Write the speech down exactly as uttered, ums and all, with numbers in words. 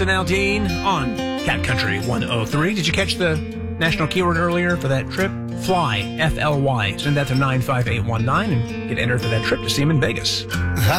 Aldean on Cat Country one oh three. Did you catch the national keyword earlier for that trip? Fly, F L Y. Send that to nine five eight one nine and get entered for that trip to see him in Vegas.